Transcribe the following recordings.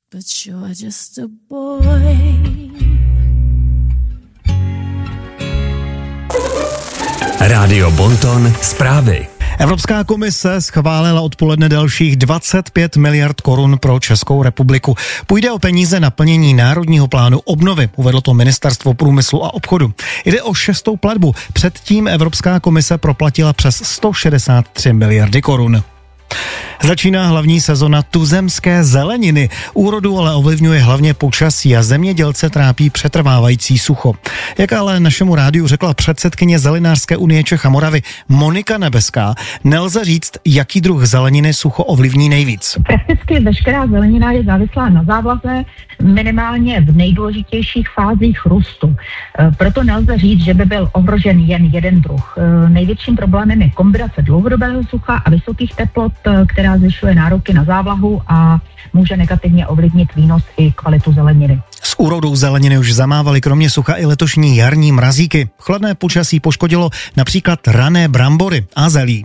But you're just a boy. Rádio Bonton zprávy. Evropská komise schválila odpoledne dalších 25 miliard korun pro Českou republiku. Půjde o peníze na plnění Národního plánu obnovy, uvedlo to Ministerstvo průmyslu a obchodu. Jde o 6. platbu. Předtím Evropská komise proplatila přes 163 miliardy korun. Začíná hlavní sezona tuzemské zeleniny. Úrodu ale ovlivňuje hlavně počasí a zemědělce trápí přetrvávající sucho. Jak ale našemu rádiu řekla předsedkyně Zelenářské unie Čech a Moravy Monika Nebeská, nelze říct, jaký druh zeleniny sucho ovlivní nejvíc. Prakticky veškerá zelenina je závislá na závlaze, minimálně v nejdůležitějších fázích růstu. Proto nelze říct, že by byl ohrožen jen jeden druh. Největším problémem je kombinace dlouhodobého sucha a vysokých teplot, která zvyšuje nároky na závlahu a může negativně ovlivnit výnos i kvalitu zeleniny. S úrodou zeleniny už zamávaly kromě sucha i letošní jarní mrazíky. Chladné počasí poškodilo například rané brambory a zelí.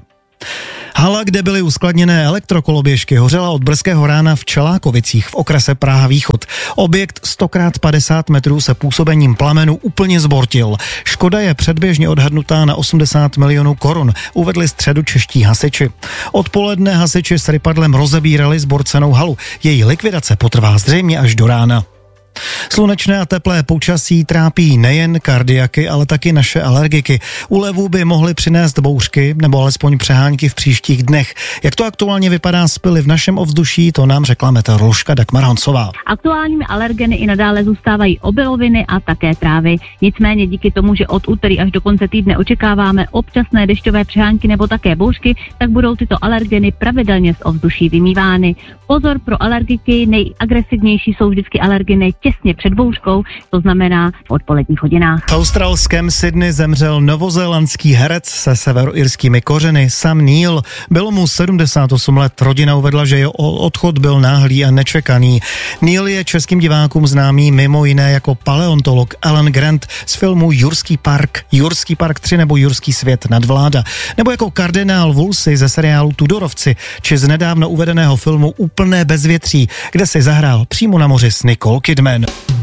Hala, kde byly uskladněné elektrokoloběžky, hořela od brzkého rána v Čelákovicích v okrese Praha Východ. Objekt 100x50 metrů se působením plamenu úplně zbortil. Škoda je předběžně odhadnutá na 80 milionů korun, uvedli středočeští hasiči. Odpoledne hasiči s rypadlem rozebírali zborcenou halu. Její likvidace potrvá zřejmě až do rána. Slunečné a teplé počasí trápí nejen kardiaky, ale taky naše alergiky. Úlevu by mohly přinést bouřky nebo alespoň přehánky v příštích dnech. Jak to aktuálně vypadá s pily v našem ovzduší, to nám řekla meteoroložka Dagmar Hansová. Aktuálními alergeny i nadále zůstávají obiloviny a také trávy. Nicméně díky tomu, že od úterý až do konce týdne očekáváme občasné dešťové přehánky nebo také bouřky, tak budou tyto alergeny pravidelně z ovzduší vymývány. Pozor pro alergiky, nejagresivnější jsou vždycky alergeny těsně před bouřkou, to znamená v odpoledních hodinách. V australském Sydney zemřel novozélandský herec se severoirskými kořeny Sam Neill. Bylo mu 78 let, rodina uvedla, že jeho odchod byl náhlý a nečekaný. Neill je českým divákům známý mimo jiné jako paleontolog Alan Grant z filmu Jurský park 3 nebo Jurský svět nadvláda, nebo jako kardinál Wolsey ze seriálu Tudorovci, či z nedávno uvedeného filmu Úplné bezvětří, kde si zahrál přímo na moři s Nicole Kidman.